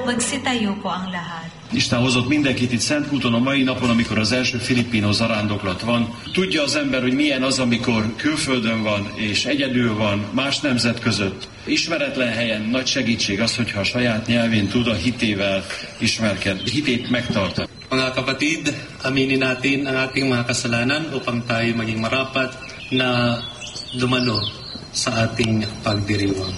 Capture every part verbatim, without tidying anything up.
Magsitayo po ang lahat. Isten hozott mindenkit itt Szentkúton a mai napon, amikor az első filipino zarándoklat van. Tudja az ember, hogy milyen az, amikor külföldön van és egyedül van, más nemzet között. Ismeretlen helyen nagy segítség az, hogyha a saját nyelvén tud a hitével ismerkedni, hitét megtartani. Mga kapatid, aminin natin ang ating mga kasalanan upang tayo maging marapat na dumalo sa ating pagdiriwang.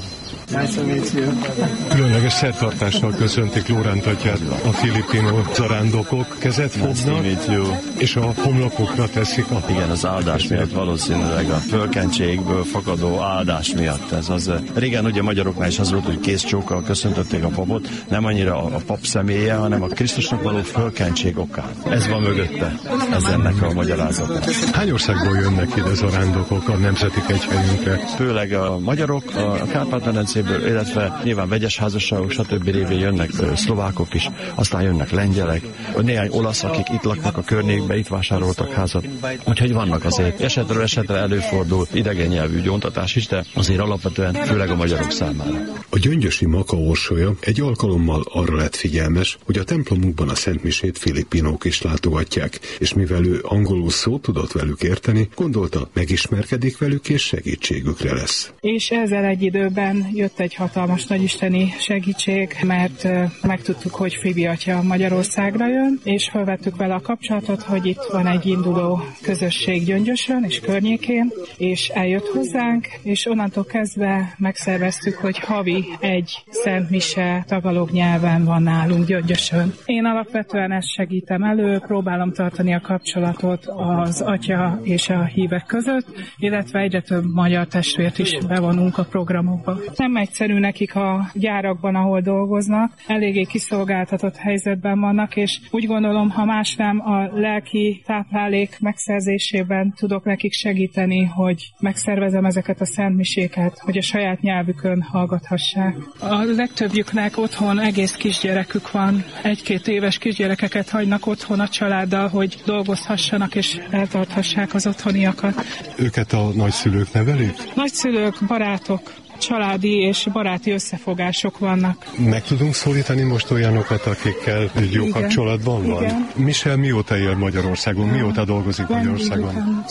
Különleges szertartással köszöntik Lóránt atyát a filipino zarándokok, kezet fognak, és a homlokukra teszik a... Igen, az áldás miatt valószínűleg a fölkentségből fakadó áldás miatt. Ez az, régen ugye magyaroknál is az volt, hogy kézcsókkal köszöntötték a papot, nem annyira a pap személye, hanem a Krisztusnak való fölkentség okán. Ez van mögötte, ez ennek a magyarázata. Hány országból jönnek ide zarándokok a nemzeti kegyhelyünkre? Főleg a magyarok, a Kárpát-medencéből, illetve nyilván vegyes házasságok, stb. Révén jönnek szlovákok is, aztán jönnek lengyelek, néhány olasz, akik itt laknak a környékben, itt vásároltak házat. Úgyhogy vannak azért esetről esetre előfordul idegen nyelvű gyóntatás is, de azért alapvetően főleg a magyarok számára. A gyöngyösi Maka orsolya egy alkalommal arra lett figyelmes, hogy a templomukban a szentmisét filipinók is látogatják, és mivel ő angolul szót tudott velük érteni, gondolta, megismerkedik velük és segítségükre lesz. És ezzel egy időben jött egy hatalmas nagyisteni segítség, mert megtudtuk, hogy Fibi atya Magyarországra jön, és felvettük vele a kapcsolatot, hogy itt van egy induló közösség Gyöngyösön és környékén, és eljött hozzánk, és onnantól kezdve megszerveztük, hogy havi egy szent mise tagalog nyelven van nálunk Gyöngyösön. Én alapvetően ezt segítem elő, próbálom tartani a kapcsolatot az atya és a hívek között, illetve egyre több magyar testvért is bevonunk a programokba. Nem egyszerű nekik a gyárakban, ahol dolgoznak, eléggé kiszolgáltatott helyzetben vannak, és úgy gondolom, ha más nem, a lelki táplálék megszerzésében tudok nekik segíteni, hogy megszervezem ezeket a szentmiséket, hogy a saját nyelvükön hallgathassák. A legtöbbjüknek otthon egész kisgyerekük van, egy-két éves kisgyerekeket hagynak otthon a családdal, hogy dolgozhassanak és eltarthassák az otthoniakat. Őket a nagyszülők nevelik? Nagyszülők, barátok, családi és baráti összefogások vannak. Meg tudunk szólítani most olyanokat, akikkel jó igen, kapcsolatban van? Igen. Michelle mióta él Magyarországon? Mióta dolgozik Magyarországon?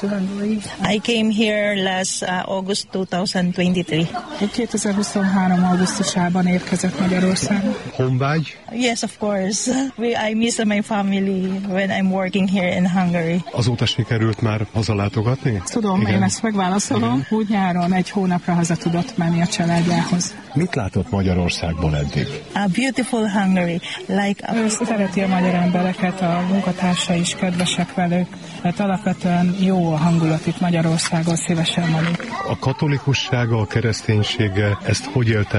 I came here last uh, August twenty twenty-three. kétezer-huszonhárom augusztusában érkezett Magyarországon. Honvágy? Yes, of course. We, I miss my family when I'm working here in Hungary. Azóta sikerült már hazalátogatni? Tudom, igen. Én ezt megválaszolom. Igen. Úgy nyáron egy hónapra haza tudott menni a családjához. Mit látott Magyarországban eddig? A beautiful Hungary. Like a... Ő szereti a magyar embereket, a munkatársai is kedvesek velük, mert alapvetően jó a hangulat itt Magyarországon, szívesen van itt. A katolikussága, a kereszténysége, ezt hogy élte